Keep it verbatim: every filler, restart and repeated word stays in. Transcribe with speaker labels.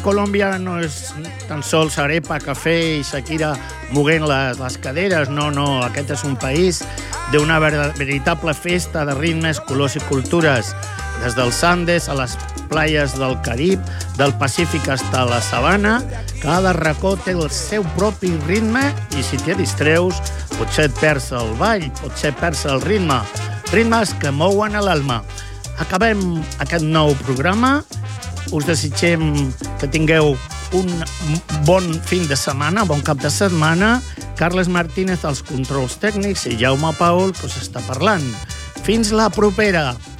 Speaker 1: Colòmbia no és tan sols arepa, cafè i Shakira moguent les, les caderes, no, no, aquest és un país d'una veritable festa de ritmes, colors i cultures, des dels Andes a les playes del Carib, del Pacífic fins a la Sabana. Cada racó té el seu propi ritme i si t'hi distreus, potser et perds el ball, potser perds el ritme. Ritmes que mouen a l'alma. Acabem aquest nou programa. Us desitgem que tingueu un bon fin de setmana, bon cap de setmana. Carles Martínez als controls tècnics i Jaume Paul que us està parlant. Fins la propera!